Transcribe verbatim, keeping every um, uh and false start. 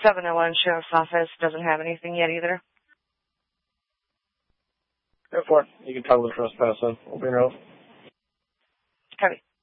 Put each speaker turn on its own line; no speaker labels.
seven oh one Sheriff's Office doesn't have anything yet either.
Go for it. You can toggle the trespass in. We'll be in row.
Copy.